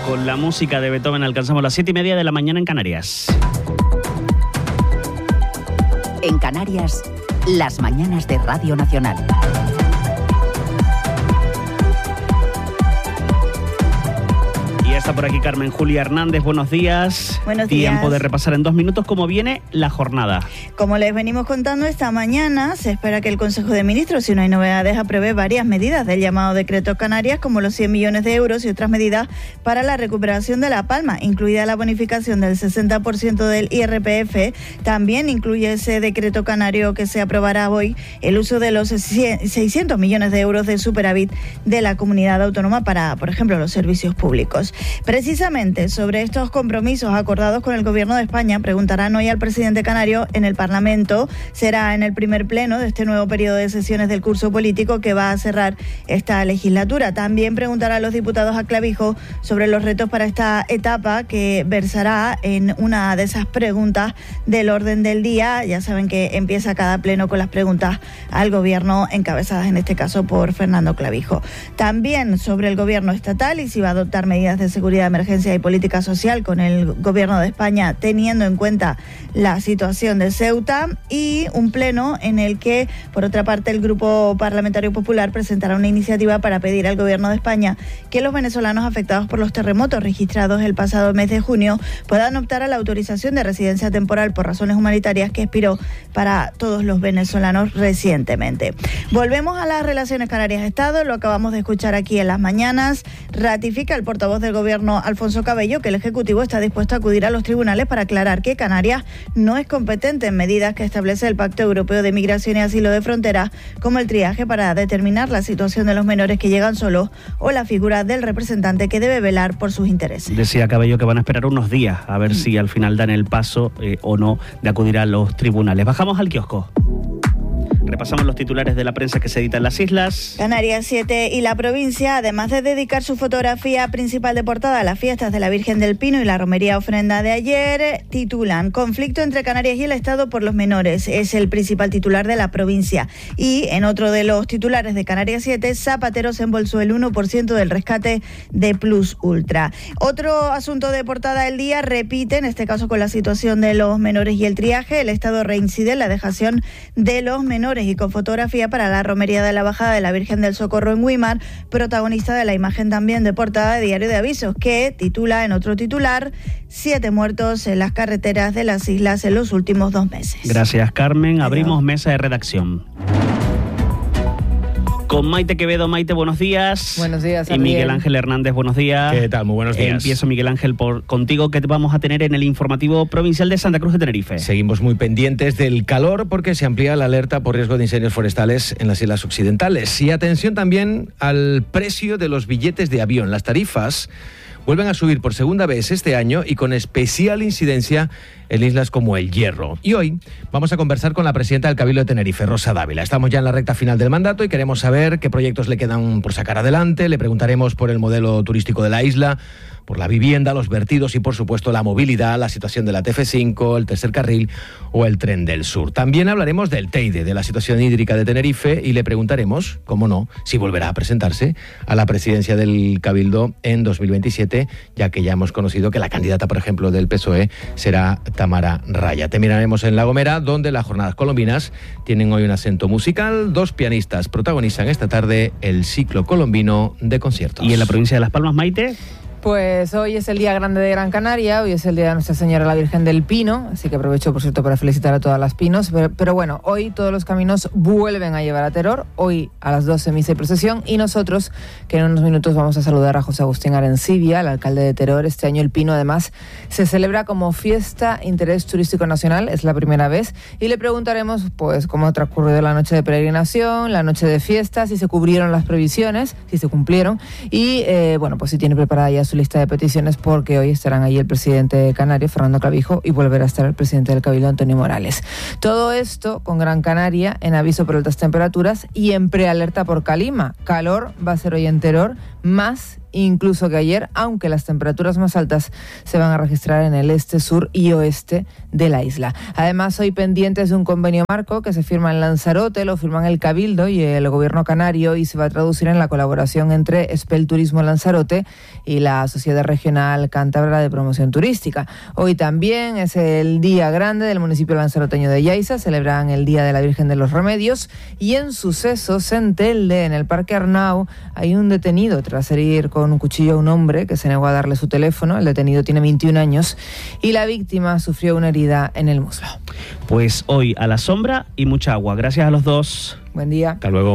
Con la música de Beethoven alcanzamos las 7:30 de la mañana en Canarias. En Canarias, las mañanas de Radio Nacional. Y está por aquí Carmen Julia Hernández, buenos días. Buenos días. Tiempo de repasar en 2 minutos cómo viene la jornada. Como les venimos contando, esta mañana se espera que el Consejo de Ministros, si no hay novedades, apruebe varias medidas del llamado Decreto Canarias, como los 100 millones de euros y otras medidas para la recuperación de La Palma, incluida la bonificación del 60% del IRPF. También incluye ese decreto canario que se aprobará hoy el uso de los 600 millones de euros de superávit de la comunidad autónoma para, por ejemplo, los servicios públicos. Precisamente sobre estos compromisos acordados con el Gobierno de España preguntarán hoy al presidente canario en el Parlamento. Será en el primer pleno de este nuevo periodo de sesiones del curso político que va a cerrar esta legislatura. También preguntará a los diputados a Clavijo sobre los retos para esta etapa, que versará en una de esas preguntas del orden del día. Ya saben que empieza cada pleno con las preguntas al Gobierno, encabezadas en este caso por Fernando Clavijo. También sobre el Gobierno estatal y si va a adoptar medidas de seguridad, emergencia y política social con el Gobierno de España, teniendo en cuenta la situación de Ceuta, y un pleno en el que, por otra parte, el Grupo Parlamentario Popular presentará una iniciativa para pedir al Gobierno de España que los venezolanos afectados por los terremotos registrados el pasado mes de junio puedan optar a la autorización de residencia temporal por razones humanitarias que expiró para todos los venezolanos recientemente. Volvemos a las relaciones Canarias-Estado, lo acabamos de escuchar aquí en las mañanas. Ratifica el portavoz del Gobierno, Alfonso Cabello, que el Ejecutivo está dispuesto a acudir a los tribunales para aclarar que Canarias no es competente en medidas que establece el Pacto Europeo de Migración y Asilo de Fronteras, como el triaje para determinar la situación de los menores que llegan solos o la figura del representante que debe velar por sus intereses. Decía Cabello que van a esperar unos días a ver si al final dan el paso o no de acudir a los tribunales. Bajamos al kiosco. Repasamos los titulares de la prensa que se edita en las islas. Canarias 7 y La Provincia, además de dedicar su fotografía principal de portada a las fiestas de la Virgen del Pino y la romería ofrenda de ayer, titulan: conflicto entre Canarias y el Estado por los menores. Es el principal titular de La Provincia. Y en otro de los titulares de Canarias 7, Zapatero se embolsó el 1% del rescate de Plus Ultra. Otro asunto de portada del día repite, en este caso con la situación de los menores y el triaje. El Estado reincide en la dejación de los menores y con fotografía para la romería de la Bajada de la Virgen del Socorro en Güímar, protagonista de la imagen también de portada de Diario de Avisos, que titula en otro titular: 7 muertos en las carreteras de las islas en los últimos 2 meses. Gracias, Carmen. Abrimos mesa de redacción con Maite Quevedo. Maite, buenos días. Buenos días, Y Miguel Ángel Hernández, buenos días. ¿Qué tal? Muy buenos días. Empiezo, Miguel Ángel, contigo. ¿Qué vamos a tener en el informativo provincial de Santa Cruz de Tenerife? Seguimos muy pendientes del calor porque se amplía la alerta por riesgo de incendios forestales en las islas occidentales. Y atención también al precio de los billetes de avión. Las tarifas vuelven a subir por segunda vez este año y con especial incidencia en islas como El Hierro. Y hoy vamos a conversar con la presidenta del Cabildo de Tenerife, Rosa Dávila. Estamos ya en la recta final del mandato y queremos saber qué proyectos le quedan por sacar adelante. Le preguntaremos por el modelo turístico de la isla, por la vivienda, los vertidos y, por supuesto, la movilidad, la situación de la TF5, el tercer carril o el tren del sur. También hablaremos del Teide, de la situación hídrica de Tenerife, y le preguntaremos, cómo no, si volverá a presentarse a la presidencia del Cabildo en 2027, ya que ya hemos conocido que la candidata, por ejemplo, del PSOE será Tamara Raya. Terminaremos en La Gomera, donde las jornadas colombinas tienen hoy un acento musical. 2 pianistas protagonizan esta tarde el ciclo colombino de conciertos. ¿Y en la provincia de Las Palmas, Maite? Pues hoy es el Día Grande de Gran Canaria, hoy es el Día de Nuestra Señora la Virgen del Pino, así que aprovecho, por cierto, para felicitar a todas las pinos, pero bueno, hoy todos los caminos vuelven a llevar a Teror, hoy a las 12 misa y procesión, y nosotros, que en unos minutos vamos a saludar a José Agustín Arencibia, el alcalde de Teror. Este año el Pino, además, se celebra como Fiesta Interés Turístico Nacional, es la primera vez, y le preguntaremos, pues, cómo ha transcurrido la noche de peregrinación, la noche de fiesta, si se cubrieron las previsiones, si se cumplieron, y, bueno, pues si tiene preparada ya su lista de peticiones, porque hoy estarán allí el presidente canario, Fernando Clavijo, y volverá a estar el presidente del Cabildo, Antonio Morales. Todo esto con Gran Canaria en aviso por altas temperaturas y en prealerta por calima. Calor va a ser hoy en Teror, más incluso que ayer, aunque las temperaturas más altas se van a registrar en el este, sur y oeste de la isla. Además, hoy pendientes de un convenio marco que se firma en Lanzarote, lo firman el Cabildo y el Gobierno canario y se va a traducir en la colaboración entre Spel Turismo Lanzarote y la Sociedad Regional Cántabra de Promoción Turística. Hoy también es el día grande del municipio lanzaroteño de Yaiza, celebran el Día de la Virgen de los Remedios y en sucesos en Telde, en el Parque Arnau, hay un detenido tras herir con un cuchillo a un hombre que se negó a darle su teléfono. El detenido tiene 21 años y la víctima sufrió una herida en el muslo. Pues hoy a la sombra y mucha agua. Gracias a los dos. Buen día. Hasta luego.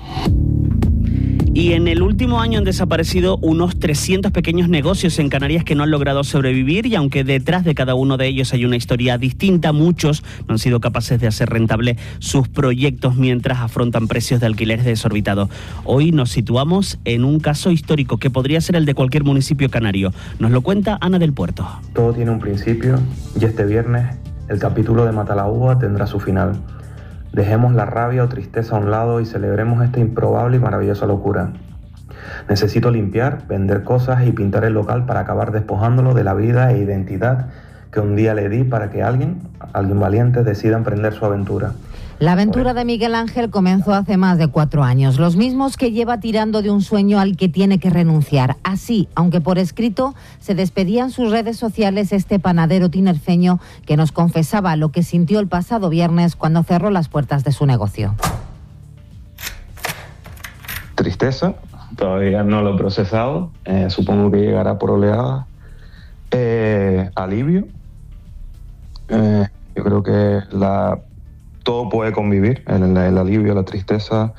Y en el último año han desaparecido unos 300 pequeños negocios en Canarias que no han logrado sobrevivir y aunque detrás de cada uno de ellos hay una historia distinta, muchos no han sido capaces de hacer rentable sus proyectos mientras afrontan precios de alquileres desorbitados. Hoy nos situamos en un caso histórico que podría ser el de cualquier municipio canario. Nos lo cuenta Ana del Puerto. Todo tiene un principio y este viernes el capítulo de Mata la Uva tendrá su final. Dejemos la rabia o tristeza a un lado y celebremos esta improbable y maravillosa locura. Necesito limpiar, vender cosas y pintar el local para acabar despojándolo de la vida e identidad que un día le di para que alguien valiente decida emprender su aventura. La aventura de Miguel Ángel comenzó hace más de 4 años, los mismos que lleva tirando de un sueño al que tiene que renunciar. Así, aunque por escrito, se despedía en sus redes sociales este panadero tinerfeño que nos confesaba lo que sintió el pasado viernes cuando cerró las puertas de su negocio. Tristeza, todavía no lo he procesado, supongo que llegará por oleadas. Alivio, yo creo que todo puede convivir, el alivio, la tristeza,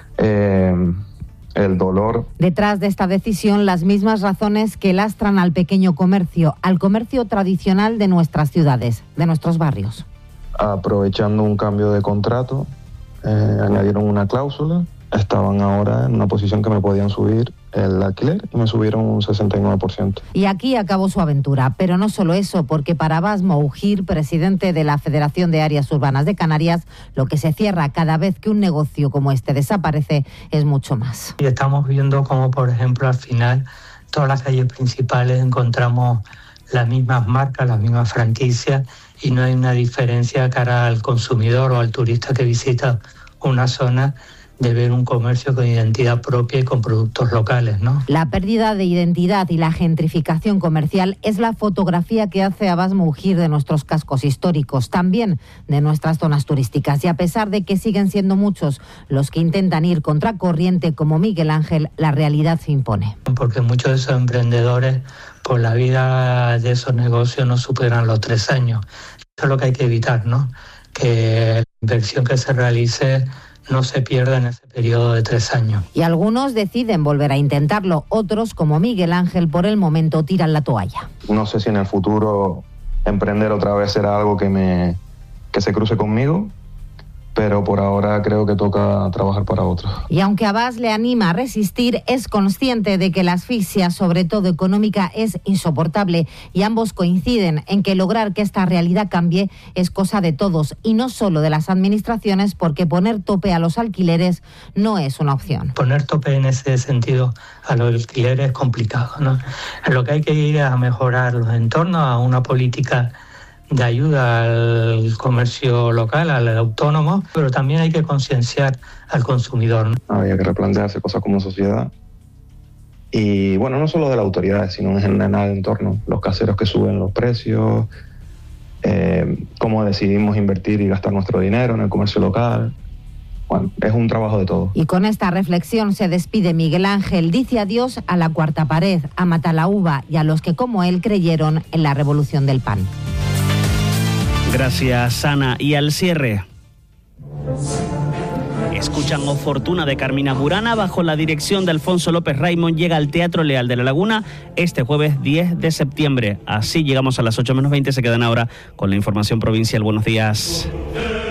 el dolor. Detrás de esta decisión, las mismas razones que lastran al pequeño comercio, al comercio tradicional de nuestras ciudades, de nuestros barrios. Aprovechando un cambio de contrato, añadieron una cláusula, estaban ahora en una posición que me podían subir el alquiler y me subieron un 69%. Y aquí acabó su aventura, pero no solo eso, porque para Abbas Mougir, presidente de la Federación de Áreas Urbanas de Canarias, lo que se cierra cada vez que un negocio como este desaparece es mucho más. Y estamos viendo como, por ejemplo, al final, todas las calles principales encontramos las mismas marcas, las mismas franquicias y no hay una diferencia cara al consumidor o al turista que visita una zona de ver un comercio con identidad propia y con productos locales, ¿no? La pérdida de identidad y la gentrificación comercial es la fotografía que hace Abbas Mougir de nuestros cascos históricos, también de nuestras zonas turísticas. Y a pesar de que siguen siendo muchos los que intentan ir contracorriente como Miguel Ángel, la realidad se impone. Porque muchos de esos emprendedores, por la vida de esos negocios, no superan los 3 años. Eso es lo que hay que evitar, ¿no? Que la inversión que se realice no se pierda en ese periodo de 3 años. Y algunos deciden volver a intentarlo, otros, como Miguel Ángel, por el momento tiran la toalla. No sé si en el futuro emprender otra vez será algo que se cruce conmigo, pero por ahora creo que toca trabajar para otros. Y aunque Abbas le anima a resistir, es consciente de que la asfixia, sobre todo económica, es insoportable y ambos coinciden en que lograr que esta realidad cambie es cosa de todos y no solo de las administraciones, porque poner tope a los alquileres no es una opción. Poner tope en ese sentido a los alquileres es complicado, ¿no? Lo que hay que ir es a mejorar los entornos, a una política de ayuda al comercio local, al autónomo, pero también hay que concienciar al consumidor, ¿no? Había que replantearse cosas como sociedad. Y bueno, no solo de las autoridades, sino en general en torno, los caseros que suben los precios, cómo decidimos invertir y gastar nuestro dinero en el comercio local. Bueno, es un trabajo de todos. Y con esta reflexión se despide Miguel Ángel, dice adiós a la cuarta pared, a Mata la Uva y a los que como él creyeron en la revolución del pan. Gracias, Ana. Y al cierre, escuchan O Fortuna de Carmina Burana bajo la dirección de Alfonso López Raimond. Llega al Teatro Leal de la Laguna este jueves 10 de septiembre. Así llegamos a las 8:20. Se quedan ahora con la información provincial. Buenos días.